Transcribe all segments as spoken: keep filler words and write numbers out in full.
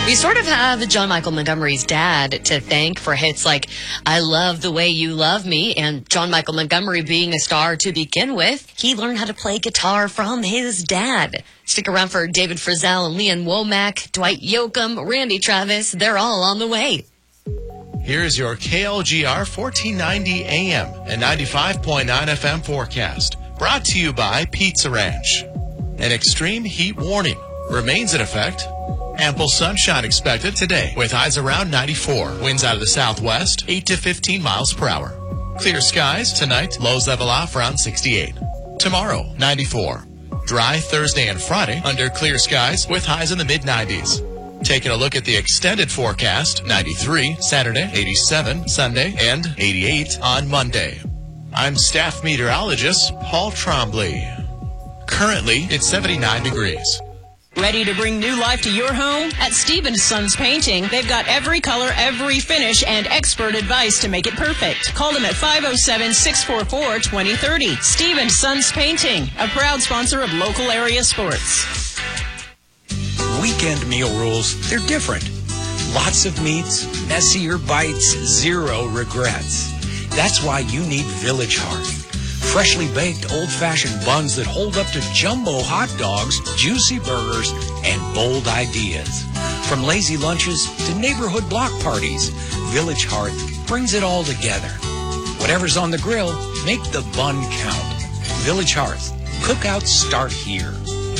We sort of have John Michael Montgomery's dad to thank for hits like I Love the Way You Love Me, and John Michael Montgomery being a star to begin with, he learned how to play guitar from his dad. Stick around for David Frizzell and Leanne Womack, Dwight Yoakam, Randy Travis. They're all on the way. Here's your K L G R fourteen ninety A M and ninety-five point nine F M forecast. Brought to you by Pizza Ranch. An extreme heat warning remains in effect. Ample sunshine expected today with highs around ninety-four. Winds out of the southwest, eight to fifteen miles per hour. Clear skies tonight, lows level off around sixty-eight. Tomorrow, ninety-four. Dry Thursday and Friday under clear skies with highs in the mid nineties. Taking a look at the extended forecast, ninety-three Saturday, eighty-seven Sunday, and eighty-eight on Monday. I'm staff meteorologist Paul Trombley. Currently, it's seventy-nine degrees. Ready to bring new life to your home? At Stevens Sons Painting, they've got every color, every finish, and expert advice to make it perfect. Call them at five oh seven, six four four, two oh three oh. Stevens Sons Painting, a proud sponsor of local area sports. Weekend meal rules, they're different. Lots of meats, messier bites, zero regrets. That's why you need Village Heart. Freshly baked, old-fashioned buns that hold up to jumbo hot dogs, juicy burgers, and bold ideas. From lazy lunches to neighborhood block parties, Village Heart brings it all together. Whatever's on the grill, make the bun count. Village Heart. Cookouts start here.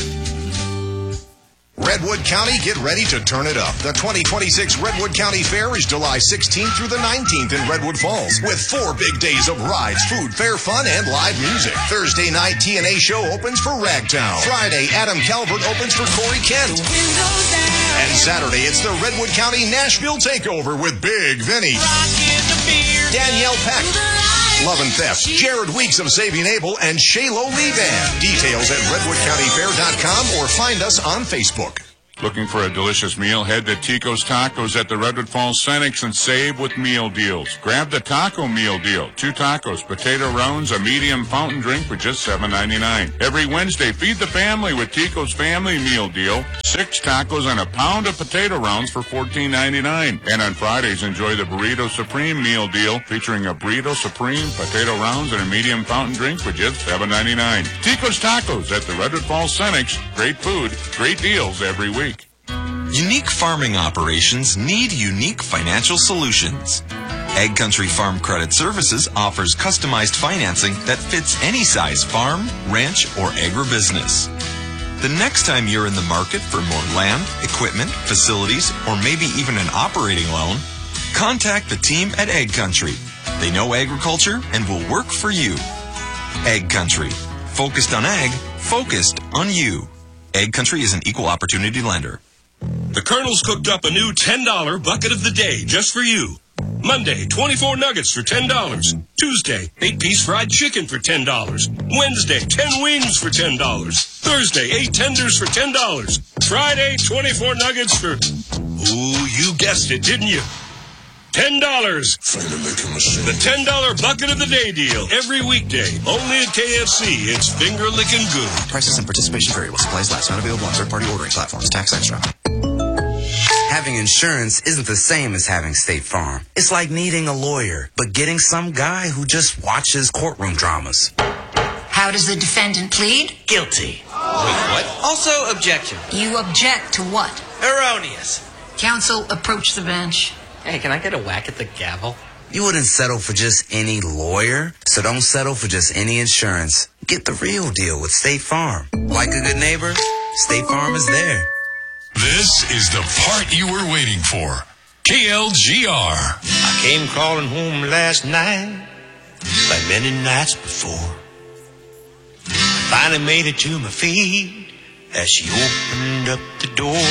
Redwood County, get ready to turn it up. The twenty twenty-six Redwood County Fair is July sixteenth through the nineteenth in Redwood Falls with four big days of rides, food, fair, fun, and live music. Thursday night, T N A show opens for Ragtown. Friday, Adam Calvert opens for Corey Kent. And Saturday, it's the Redwood County Nashville Takeover with Big Vinny, Danielle Peck, Love and Theft, Jared Weeks of Saving Abel, and Shaylo Levan. Details at redwood county fair dot com or find us on Facebook. Looking for a delicious meal? Head to Tico's Tacos at the Redwood Falls Cenex and save with meal deals. Grab the taco meal deal. Two tacos, potato rounds, a medium fountain drink for just seven ninety-nine. Every Wednesday, feed the family with Tico's Family Meal Deal. Six tacos and a pound of potato rounds for fourteen ninety-nine. And on Fridays, enjoy the Burrito Supreme Meal Deal featuring a Burrito Supreme, potato rounds, and a medium fountain drink for just seven ninety-nine. Tico's Tacos at the Redwood Falls Cenex. Great food, great deals every week. Unique farming operations need unique financial solutions. Ag Country Farm Credit Services offers customized financing that fits any size farm, ranch, or agribusiness. The next time you're in the market for more land, equipment, facilities, or maybe even an operating loan, contact the team at Ag Country. They know agriculture and will work for you. Ag Country. Focused on ag, focused on you. Ag Country is an equal opportunity lender. The Colonel's cooked up a new ten dollar bucket of the day just for you. Monday, twenty-four nuggets for ten dollars. Tuesday, eight-piece fried chicken for ten dollars. Wednesday, ten wings for ten dollars. Thursday, eight tenders for ten dollars. Friday, twenty-four nuggets for... Ooh, you guessed it, didn't you? ten dollars. The ten dollar bucket of the day deal. Every weekday. Only at K F C. It's finger-licking good. Prices and participation variable. Supplies last. Not available on third-party ordering platforms. Tax extra. Having insurance isn't the same as having State Farm. It's like needing a lawyer, but getting some guy who just watches courtroom dramas. How does the defendant plead? Guilty. Wait, what? Also, objection. You object to what? Erroneous. Counsel, approach the bench. Hey, can I get a whack at the gavel? You wouldn't settle for just any lawyer, so don't settle for just any insurance. Get the real deal with State Farm. Like a good neighbor, State Farm is there. This is the part you were waiting for. K L G R. I came crawling home last night, like many nights before. I finally made it to my feet as she opened up the door.